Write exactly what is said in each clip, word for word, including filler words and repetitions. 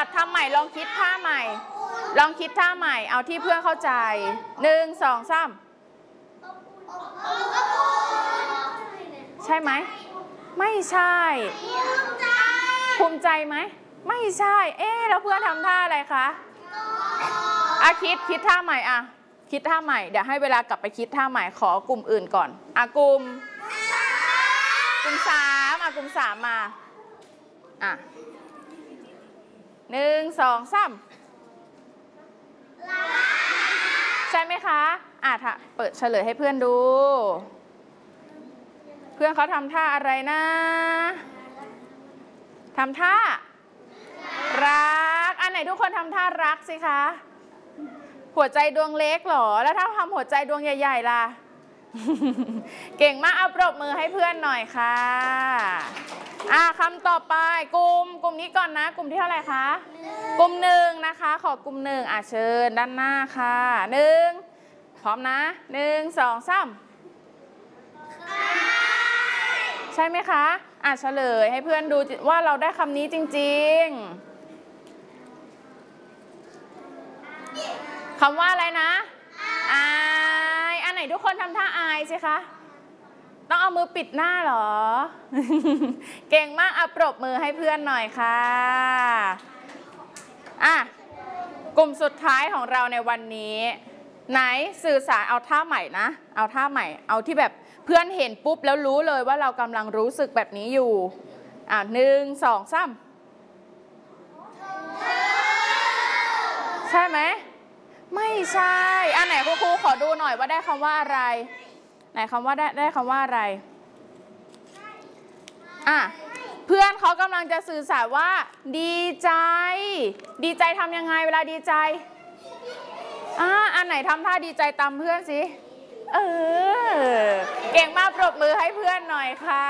ทำใหม่ลองคิดท่าใหม่ลองคิดท่าใหม่เอาที่เพื่อนเข้าใจหนึ่งสองสามใช่ไหมไม่ใช่ภูมิใจไหมไม่ใช่เอ๊ะแล้วเพื่อนทำท่าอะไรคะอาคิดคิดท่าใหม่อะคิดท่าใหม่เดี๋ยวให้เวลากลับไปคิดท่าใหม่ขอกลุ่มอื่นก่อนอะกลุ่มกลุ่มสามอะกลุ่มสามมาอ่ะหนึ่งสองสามใช่ไหมคะอ่ะถ้าเปิดเฉลยให้เพื่อนดูเพื่อนเขาทำท่าอะไรนะทำท่ารักอันไหนทุกคนทำท่ารักสิคะหัวใจดวงเล็กหรอแล้วถ้าทำหัวใจดวงใหญ่ๆล่ะ เก่งมากเอาปรบมือให้เพื่อนหน่อยค่ะอ่ะคำต่อไปกลุ่มกลุ่มนี้ก่อนนะกลุ่มที่เท่าไหร่คะกลุ่มหนึ่งนะคะขอกลุ่มหนึ่งอ่ะเชิญด้านหน้าค่ะหนึ่งพร้อมนะหนึ่งสองสามใช่ไหมคะอ่ะเฉลยให้เพื่อนดูว่าเราได้คำนี้จริงๆคำว่าอะไรนะอายอันไหนทุกคนทำท่าอายสิคะต้องเอามือปิดหน้าเหรอ เก่งมากเอาปรบมือให้เพื่อนหน่อยค่ะอ่ะกลุ่มสุดท้ายของเราในวันนี้ไหนสื่อสารเอาท่าใหม่นะเอาท่าใหม่เอาที่แบบเพื่อนเห็นปุ๊บแล้วรู้เลยว่าเรากำลังรู้สึกแบบนี้อยู่อ่ะหนึ่งสองสามใช่ไหมไม่ใช่อันไหนครูครูขอดูหน่อยว่าได้คำว่าอะไรไหนคำว่าได้ได้คำว่าอะไรอ่ะเพื่อนเขากำลังจะสื่อสารว่าดีใจดีใจทำยังไงเวลาดีใจอ่ะอันไหนทำท่าดีใจตามเพื่อนสิเออเก่งมากปรบมือให้เพื่อนหน่อยค่ะ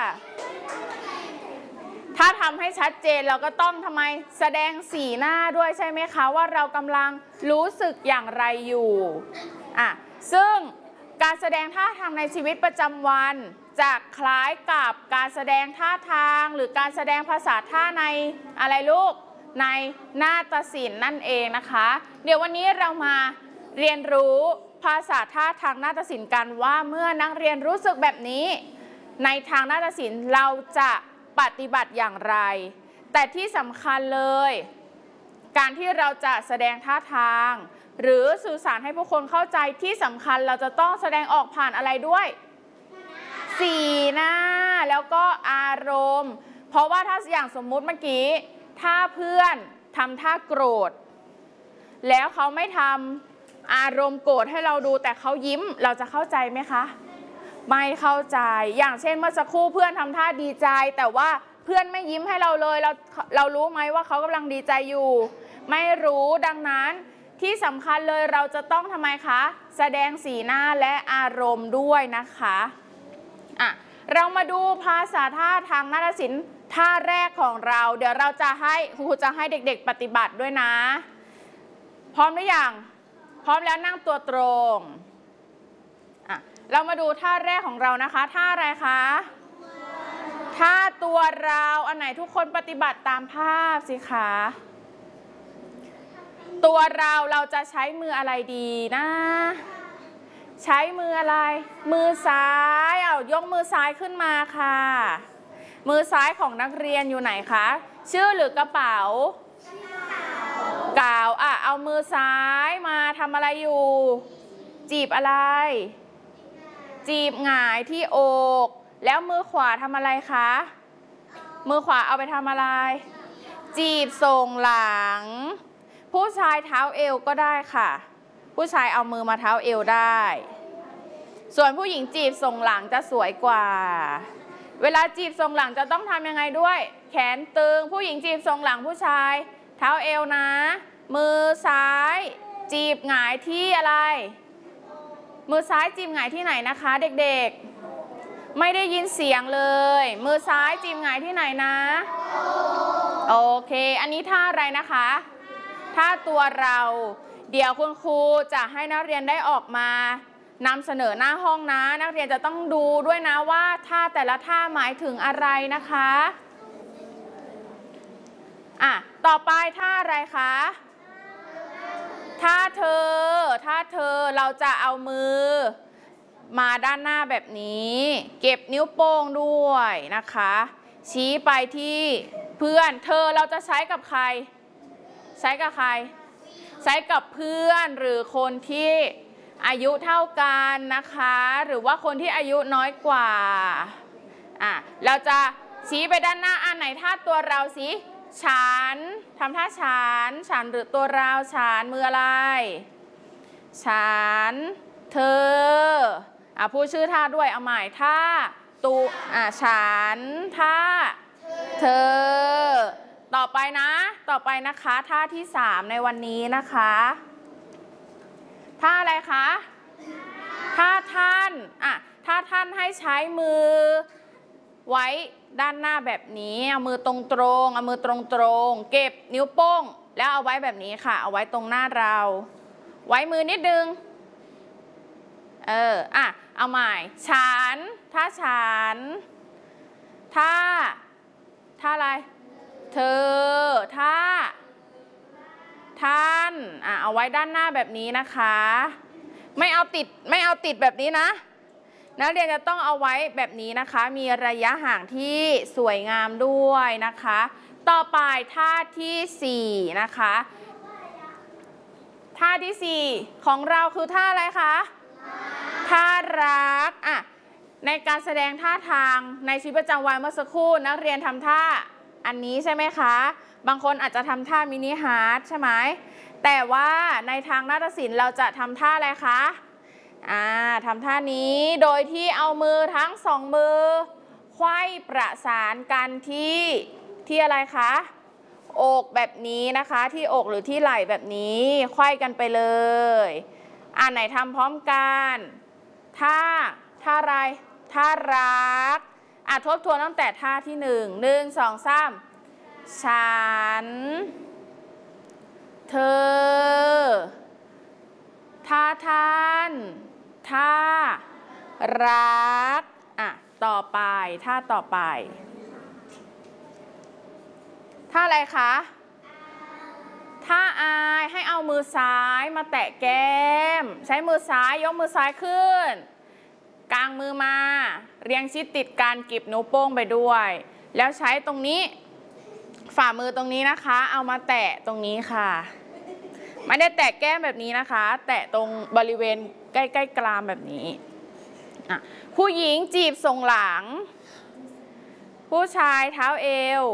ถ้าทำให้ชัดเจนเราก็ต้องทำไมแสดงสีหน้าด้วยใช่ไหมคะว่าเรากำลังรู้สึกอย่างไรอยู่อ่ะซึ่งการแสดงท่าทางในชีวิตประจำวันจะคล้ายกับการแสดงท่าทางหรือการแสดงภาษาท่าในอะไรลูกในนาฏศิลป์นั่นเองนะคะเดี๋ยววันนี้เรามาเรียนรู้ภาษาท่าทางนาฏศิลป์กันว่าเมื่อนักเรียนรู้สึกแบบนี้ในทางนาฏศิลป์เราจะปฏิบัติอย่างไรแต่ที่สำคัญเลยการที่เราจะแสดงท่าทางหรือสื่อสารให้ผู้คนเข้าใจที่สำคัญเราจะต้องแสดงออกผ่านอะไรด้วยสีหน้าแล้วก็อารมณ์เพราะว่าถ้าอย่างสมมุติเมื่อกี้ถ้าเพื่อนทำท่าโกรธแล้วเขาไม่ทำอารมณ์โกรธให้เราดูแต่เขายิ้มเราจะเข้าใจไหมคะไม่เข้าใจอย่างเช่นเมื่อสักครู่เพื่อนทำท่าดีใจแต่ว่าเพื่อนไม่ยิ้มให้เราเลยเราเรารู้ไหมว่าเขากำลังดีใจอยู่ไม่รู้ดังนั้นที่สำคัญเลยเราจะต้องทำไมคะแสดงสีหน้าและอารมณ์ด้วยนะคะอ่ะเรามาดูภาษาท่าทางนาฏศิลป์ท่าแรกของเราเดี๋ยวเราจะให้ครูจะให้เด็กๆปฏิบัติด้วยนะพร้อมหรือยังพร้อมแล้วนั่งตัวตรงอ่ะเรามาดูท่าแรกของเรานะคะท่าอะไรคะท่าตัวเราอันไหนทุกคนปฏิบัติตามภาพสิคะตัวเราเราจะใช้มืออะไรดีนะใช้มืออะไรมือซ้ายเอายกมือซ้ายขึ้นมาค่ะมือซ้ายของนักเรียนอยู่ไหนคะชื่อหรือกระเป๋ากล่าวอ่ะเอามือซ้ายมาทำอะไรอยู่จีบอะไรจีบหงายที่อกแล้วมือขวาทำอะไรคะมือขวาเอาไปทำอะไรจีบทรงหลังผู้ชายเท้าเอวก็ได้ค่ะผู้ชายเอามือมาเท้าเอวได้ส่วนผู้หญิงจีบทรงหลังจะสวยกว่าเวลาจีบทรงหลังจะต้องทำยังไงด้วยแขนตึงผู้หญิงจีบทรงหลังผู้ชายเท้าเอวนะมือซ้ายจีบหงายที่อะไรมือซ้ายจีบหงายที่ไหนนะคะเด็กๆไม่ได้ยินเสียงเลยมือซ้ายจีบหงายที่ไหนนะโอเคอันนี้ท่าอะไรนะคะท่าตัวเราเดี๋ยวคุณครูจะให้นักเรียนได้ออกมานำเสนอหน้าห้องนะนักเรียนจะต้องดูด้วยนะว่าท่าแต่ละท่าหมายถึงอะไรนะคะอ่ะต่อไปท่าอะไรคะท่าเธอท่าเธอเราจะเอามือมาด้านหน้าแบบนี้เก็บนิ้วโป้งด้วยนะคะชี้ไปที่เพื่อนเธอเราจะใช้กับใครใช้กับใครใช้กับเพื่อนหรือคนที่อายุเท่ากันนะคะหรือว่าคนที่อายุน้อยกว่าอ่ะเราจะชี้ไปด้านหน้าอันไหนท่าตัวเราสิฉันทำท่าฉันฉันหรือตัวเราฉันมืออะไรฉันเธออ่ะพูดชื่อท่าด้วยเอาใหม่ท่าตูอ่ะฉันท่าเธอต่อไปนะต่อไปนะคะท่าที่สามในวันนี้นะคะท่าอะไรคะท่าท่านอ่ะท่าท่านให้ใช้มือไว้ด้านหน้าแบบนี้เอามือตรงๆเอามือตรงๆเก็บนิ้วโป้งแล้วเอาไว้แบบนี้ค่ะเอาไว้ตรงหน้าเราไว้มือนิดนึงเอออ่ะเอาใหม่ฉันท่าฉันท่าท่าอะไรเธอท่าท่านอ่ะเอาไว้ด้านหน้าแบบนี้นะคะไม่เอาติดไม่เอาติดแบบนี้นะนักเรียนจะต้องเอาไว้แบบนี้นะคะมีระยะห่างที่สวยงามด้วยนะคะต่อไปท่าที่สี่นะคะท่าที่สี่ของเราคือท่าอะไรคะท่ารักอ่ะในการแสดงท่าทางในชีวิตประจำวันเมื่อสักครู่นักเรียนทำท่าอันนี้ใช่ไหมคะบางคนอาจจะทำท่ามินิฮาร์ทใช่ไหมแต่ว่าในทางนาฏศิลป์เราจะทำท่าอะไรคะอ่าทำท่านี้โดยที่เอามือทั้งสองมือไขว้ประสานกันที่ที่อะไรคะอกแบบนี้นะคะที่อกหรือที่ไหล่แบบนี้ไขว้กันไปเลยอ่าไหนทำพร้อมกันท่าท่าอะไรท่ารักอ่ะทบทวนตั้งแต่ท่าที่หนึ่งหนึ่งสองสามฉันเธอท่าท่านท่ารักอ่ะต่อไปท่าต่อไปท่าอะไรคะท่าอายให้เอามือซ้ายมาแตะแก้มใช้มือซ้ายยกมือซ้ายขึ้นกางมือมาเรียงชิดติดกันเก็บนิ้วโป้งไปด้วยแล้วใช้ตรงนี้ฝ่ามือตรงนี้นะคะเอามาแตะตรงนี้ค่ะไม่ได้แตะแก้มแบบนี้นะคะแตะตรงบริเวณใกล้ๆกรามแบบนี้อ่ะผู้หญิงจีบทรงหลังผู้ชายเท้าเอว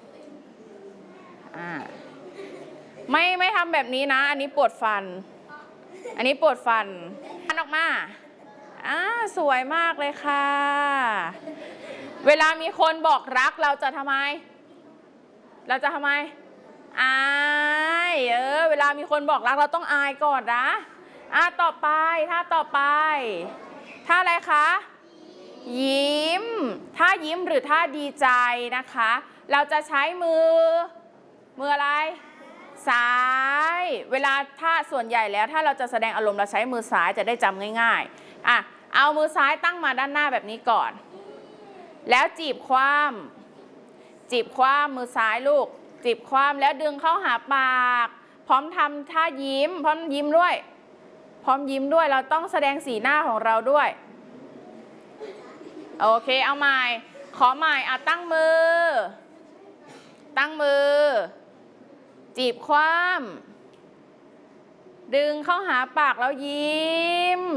อ่าไม่ไม่ทำแบบนี้นะอันนี้ปวดฟันอันนี้ปวดฟันอันออกมาอ่าสวยมากเลยค่ะเวลามีคนบอกรักเราจะทำไมเราจะทำไมอายเออเวลามีคนบอกรักเราต้องอายก่อนนะอ่ะต่อไปท่าต่อไปท่าอะไรคะยิ้มท่ายิ้มหรือท่าดีใจนะคะเราจะใช้มือมืออะไรซ้ายเวลาถ้าส่วนใหญ่แล้วถ้าเราจะแสดงอารมณ์เราใช้มือซ้ายจะได้จำง่ายๆอ่ะเอามือซ้ายตั้งมาด้านหน้าแบบนี้ก่อนแล้วจีบคว่ำจีบคว่ำมือซ้ายลูกจีบคว่ำแล้วดึงเข้าหาปากพร้อมทำท่ายิ้มพร้อมยิ้มด้วยพร้อมยิ้มด้วยเราต้องแสดงสีหน้าของเราด้วยโอเคเอาใหม่ขอใหม่อ่ะตั้งมือตั้งมือจีบคว่ำดึงเข้าหาปากแล้วยิ้ม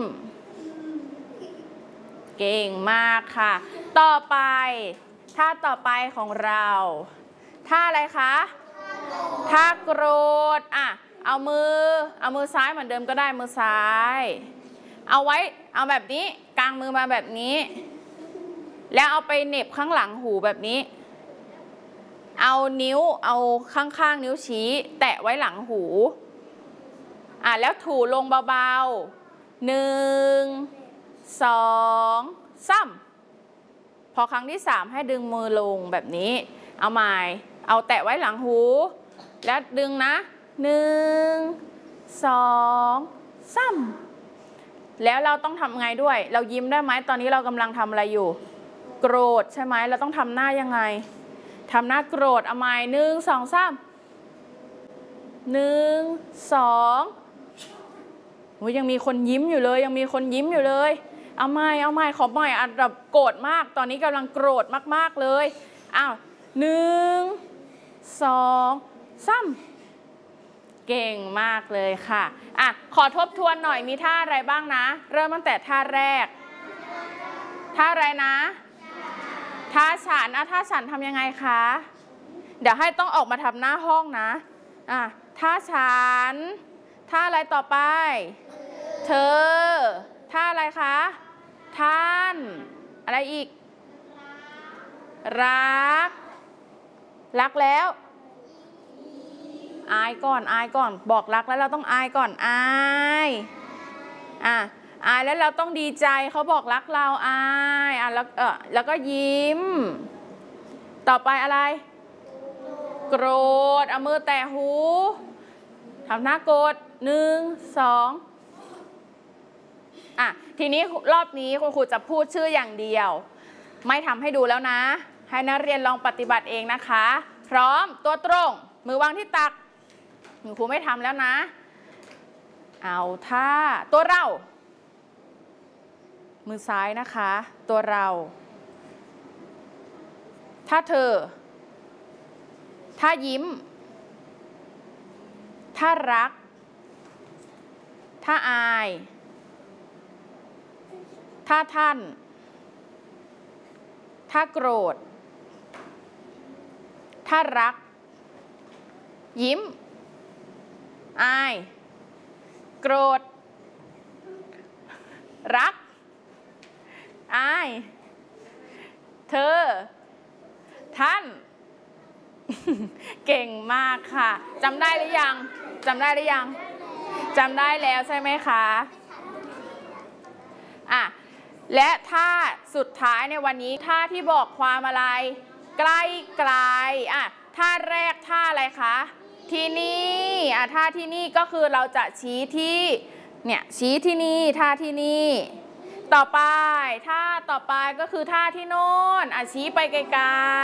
เก่งมากค่ะต่อไปท่าต่อไปของเราท่าอะไรคะท่าโกรธอ่ะเอามือเอามือซ้ายเหมือนเดิมก็ได้มือซ้ายเอาไว้เอาแบบนี้กางมือมาแบบนี้แล้วเอาไปเหน็บข้างหลังหูแบบนี้เอานิ้วเอาข้างๆนิ้วชี้แตะไว้หลังหูอ่ะแล้วถูลงเบาๆหนึ่งสองสามพอครั้งที่สามให้ดึงมือลงแบบนี้เอาใหม่เอาแตะไว้หลังหูแล้วดึงนะหนึ่งสองสามแล้วเราต้องทำไงด้วยเรายิ้มได้ไหมตอนนี้เรากำลังทำอะไรอยู่โกรธใช่ไหมเราต้องทำหน้ายังไงทำหน้าโกรธเอาใหม่หนึ่งสองสามหนึ่งสองโอ้ยยังมีคนยิ้มอยู่เลยยังมีคนยิ้มอยู่เลยเอาใหม่เอาใหม่ขอใหม่อ่ะแบบโกรธมากตอนนี้กำลังโกรธมากๆเลยอ้าวหนึ่งสองสามเก่งมากเลยค่ะอ่ะขอทบทวนหน่อยมีท่าอะไรบ้างนะเริ่มตั้งแต่ท่าแรกท่าอะไรนะท่าฉันอ่ะท่าฉันทำยังไงคะเดี๋ยวให้ต้องออกมาทำหน้าห้องนะอ่ะท่าฉันท่าอะไรต่อไปเธอท่าอะไรคะท่านอะไรอีกรักรักแล้วอายก่อนอายก่อนบอกรักแล้วเราต้องอายก่อนอายอ่ะอายแล้วเราต้องดีใจเขาบอกรักเราอายอ่ะแล้วเออแล้วก็ยิ้มต่อไปอะไรโกรธเอามือแตะหูทำหน้าโกรธหนึ่งสองอ่ะทีนี้รอบนี้คุณครูจะพูดชื่ออย่างเดียวไม่ทำให้ดูแล้วนะให้นักเรียนลองปฏิบัติเองนะคะพร้อมตัวตรงมือวางที่ตักคุณครูไม่ทำแล้วนะเอาท่าตัวเรามือซ้ายนะคะตัวเราถ้าเธอถ้ายิ้มถ้ารักถ้าอายถ้าท่านถ้าโกรธถ้ารักยิ้มอายโกรธรักอายเธอท่านเก่งมากค่ะจำได้หรือยังจำได้หรือยังจำได้แล้วใช่ไหมคะอ่ะและท่าสุดท้ายในวันนี้ท่าที่บอกความอะไรใกล้ไกลอ่ะท่าแรกท่าอะไรคะที่นี่อ่ะท่าที่นี่ก็คือเราจะชี้ที่เนี่ยชี้ที่นี่ท่าที่นี่ต่อไปท่าต่อไปก็คือท่าที่โน่นอ่ะชี้ไปไกล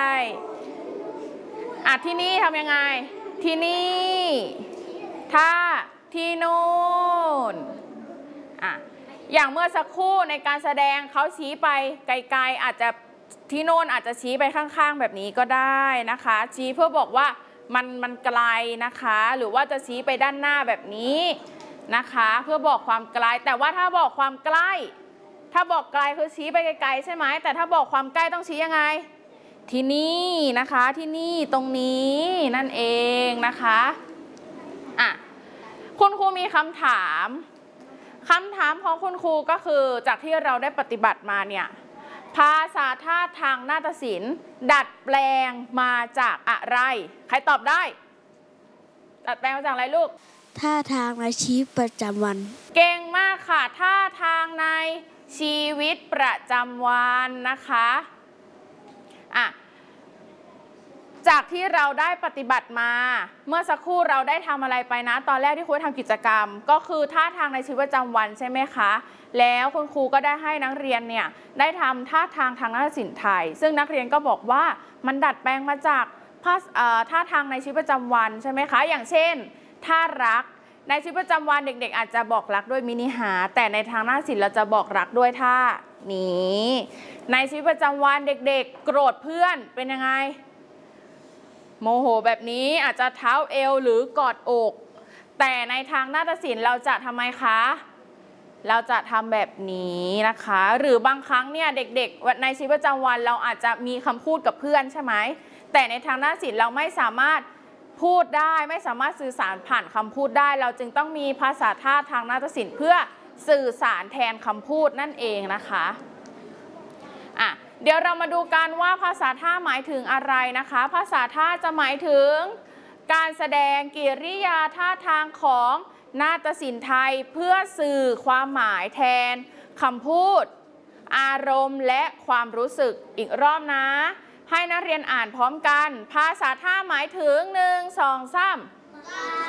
ๆอ่ะที่นี่ทำยังไงที่นี่ท่าที่โน่นอ่ะอย่างเมื่อสักครู่ในการแสดงเขาชี้ไปไกลๆอาจจะที่โน่นอาจจะชี้ไปข้างๆแบบนี้ก็ได้นะคะชี้เพื่อบอกว่ามันมันไกลนะคะหรือว่าจะชี้ไปด้านหน้าแบบนี้นะคะเพื่อบอกความไกลแต่ว่าถ้าบอกความใกล้ถ้าบอกไกลคือชี้ไปไกลๆใช่ไหมแต่ถ้าบอกความใกล้ต้องชี้ยังไงที่นี่นะคะที่นี่ตรงนี้นั่นเองนะคะอ่ะคุณครูมีคำถามคำถามของคุณครูก็คือจากที่เราได้ปฏิบัติมาเนี่ยภาษาท่าทางนาฏศิลป์ดัดแปลงมาจากอะไรใครตอบได้ดัดแปลงมาจากอะไรลูกท่าทางในชีวิตประจำวันเก่งมากค่ะท่าทางในชีวิตประจำวันนะคะอ่ะจากที่เราได้ปฏิบัติมาเมื่อสักครู่เราได้ทำอะไรไปนะตอนแรกที่ครูทำกิจกรรมก็คือท่าทางในชีวิตประจำวันใช่ไหมคะแล้วคุณครูก็ได้ให้นักเรียนเนี่ยได้ทำท่าทางทางนาฏศิลป์ไทยซึ่งนักเรียนก็บอกว่ามันดัดแปลงมาจากท่าทางในชีวิตประจำวันใช่ไหมคะอย่างเช่นท่ารักในชีวิตประจำวันเด็กๆอาจจะบอกรักด้วยมินิฮาร์ทแต่ในทางนาฏศิลป์เราจะบอกรักด้วยท่านี้ในชีวิตประจำวันเด็กๆโกรธเพื่อนเป็นยังไงโมโหแบบนี้อาจจะเท้าเอวหรือกอดอกแต่ในทางนาฏศิลป์เราจะทำไมคะเราจะทำแบบนี้นะคะหรือบางครั้งเนี่ยเด็กๆในชีวิตประจำวันเราอาจจะมีคำพูดกับเพื่อนใช่ไหมแต่ในทางนาฏศิลป์เราไม่สามารถพูดได้ไม่สามารถสื่อสารผ่านคำพูดได้เราจึงต้องมีภาษาท่าทางนาฏศิลป์เพื่อสื่อสารแทนคำพูดนั่นเองนะคะอ่ะเดี๋ยวเรามาดูกันว่าภาษาท่าหมายถึงอะไรนะคะภาษาท่าจะหมายถึงการแสดงกิริยาท่าทางของนาฏศิลป์ไทยเพื่อสื่อความหมายแทนคำพูดอารมณ์และความรู้สึกอีกรอบนะให้นักเรียนอ่านพร้อมกันภาษาท่าหมายถึงหนึ่งสองสาม